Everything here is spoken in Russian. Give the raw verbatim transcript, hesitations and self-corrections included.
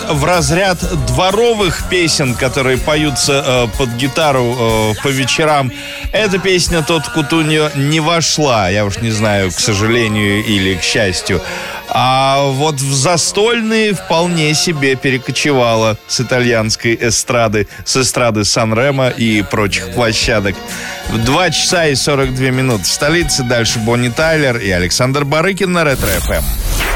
в разряд дворовых песен, которые поются э, под гитару э, по вечерам. Эта песня «Тот Кутуньо» не вошла, я уж не знаю, к сожалению или к счастью. А вот в застольные вполне себе перекочевала с итальянской эстрады, с эстрады Сан-Ремо и прочих площадок. В два часа и сорок две минуты в столице. Дальше Бонни Тайлер и Александр Барыкин на Ретро-эф эм.